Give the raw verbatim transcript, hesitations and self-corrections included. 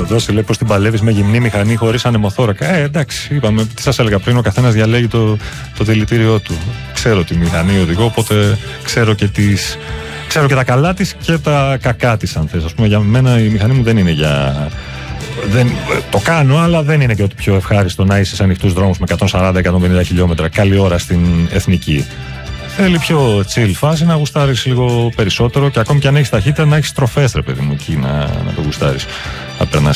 δώσει, λέει πως την παλεύεις με γυμνή μηχανή χωρίς ανεμοθώρακα. Ε, εντάξει, είπαμε, τι σας έλεγα πριν, ο καθένας διαλέγει το, το δηλητήριό του. Ξέρω τη μηχανή οδηγώ, οπότε ξέρω και, τις, ξέρω και τα καλά της και τα κακά της, αν θες. Ας πούμε, για μένα η μηχανή μου δεν είναι για... Δεν, το κάνω, αλλά δεν είναι και ότι πιο ευχάριστο να είσαι σε ανοιχτούς δρόμους με εκατόν σαράντα με εκατόν πενήντα χιλιόμετρα καλή ώρα στην εθνική. Θέλει πιο chill φάση, να γουστάρεις λίγο περισσότερο και ακόμη και αν έχεις ταχύτητα να έχεις τροφές, ρε παιδί μου, εκεί να, να το γουστάρεις. Να περνάς